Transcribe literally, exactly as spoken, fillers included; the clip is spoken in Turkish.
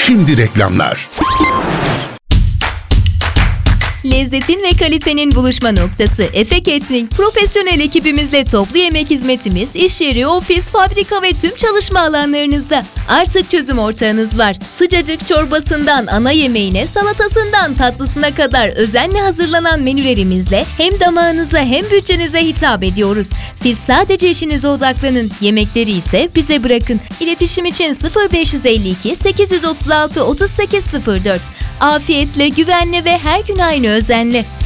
Şimdi reklamlar. Lezzetin ve kalitenin buluşma noktası Efe Catering, profesyonel ekibimizle toplu yemek hizmetimiz iş yeri, ofis, fabrika ve tüm çalışma alanlarınızda. Artık çözüm ortağınız var. Sıcacık çorbasından ana yemeğine, salatasından tatlısına kadar özenle hazırlanan menülerimizle hem damağınıza hem bütçenize hitap ediyoruz. Siz sadece işinize odaklanın, yemekleri ise bize bırakın. İletişim için sıfır beş yüz elli iki sekiz yüz otuz altı otuz sekiz sıfır dört. Afiyetle, güvenle ve her gün aynı özenle.